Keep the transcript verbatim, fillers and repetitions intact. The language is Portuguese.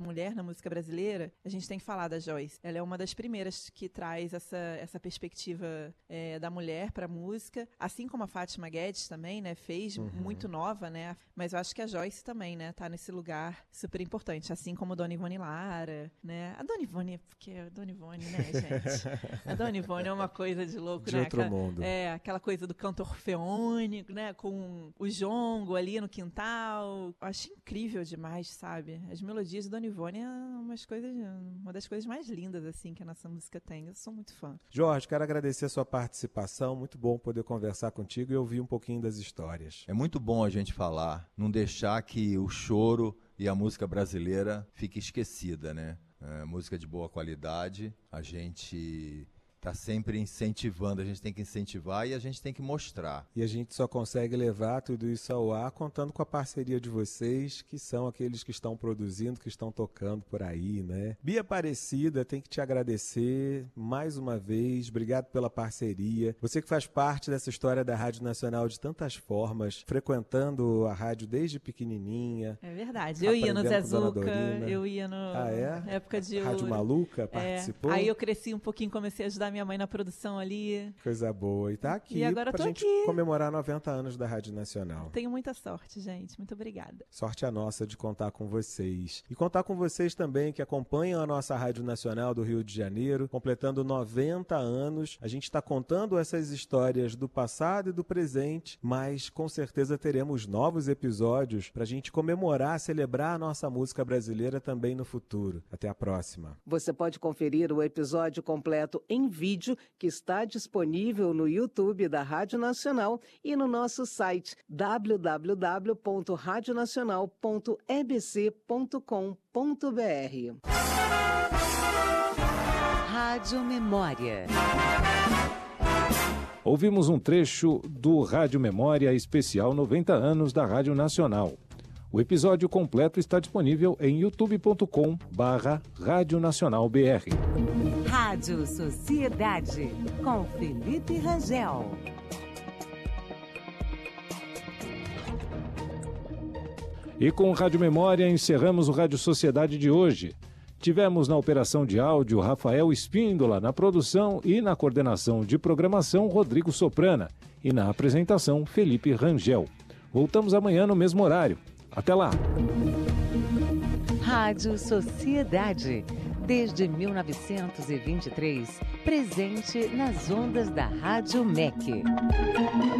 mulher na música brasileira, a gente tem que falar da Joyce. Ela é uma das primeiras que traz essa, essa perspectiva é, da mulher para a música, assim como a Fátima Guedes também, né, fez, uhum. muito nova, né, mas eu acho que a Joyce também, né, tá nesse lugar super importante, assim como a Dona Ivone Lara, né, a Dona Ivone, porque a Dona Ivone, né, gente, a Dona Ivone é uma coisa de louco, de né, outro aquela, mundo. É, aquela coisa do canto orfeônico, né, com o jongo ali no quintal, eu acho incrível demais, sabe, as melodias de Dona Ivone é umas coisas, uma das coisas mais lindas, assim, que a nossa música tem, eu sou muito fã. Jorge, quero agradecer a sua participação, muito bom poder conversar contigo e ouvir um pouquinho das histórias. É muito bom a gente falar, não deixar que o choro e a música brasileira fique esquecida, né? É, música de boa qualidade, a gente está sempre incentivando, a gente tem que incentivar e a gente tem que mostrar. E a gente só consegue levar tudo isso ao ar contando com a parceria de vocês, que são aqueles que estão produzindo, que estão tocando por aí, né? Bia Aparecida, tem que te agradecer mais uma vez, obrigado pela parceria. Você que faz parte dessa história da Rádio Nacional de tantas formas, frequentando a rádio desde pequenininha. É verdade, eu ia no Zé Zuca, eu ia no ah, é? época de Rádio ouro. Maluca, participou? É. Aí eu cresci um pouquinho, comecei a ajudar minha mãe na produção ali. Coisa boa. E tá aqui e agora pra tô gente aqui. comemorar noventa anos da Rádio Nacional. Tenho muita sorte, gente. Muito obrigada. Sorte a nossa de contar com vocês. E contar com vocês também que acompanham a nossa Rádio Nacional do Rio de Janeiro, completando noventa anos. A gente está contando essas histórias do passado e do presente, mas com certeza teremos novos episódios pra gente comemorar, celebrar a nossa música brasileira também no futuro. Até a próxima. Você pode conferir o episódio completo em vídeo que está disponível no YouTube da Rádio Nacional e no nosso site w w w ponto rádio nacional ponto e b c ponto com ponto b r. Rádio Memória. Ouvimos um trecho do Rádio Memória Especial noventa anos da Rádio Nacional. O episódio completo está disponível em youtube ponto com barra Rádio Nacional B R. Rádio Sociedade, com Felipe Rangel. E com Rádio Memória encerramos o Rádio Sociedade de hoje. Tivemos na operação de áudio Rafael Espíndola, na produção e na coordenação de programação Rodrigo Soprana e na apresentação Felipe Rangel. Voltamos amanhã no mesmo horário. Até lá! Rádio Sociedade, desde mil novecentos e vinte e três, presente nas ondas da Rádio M E C.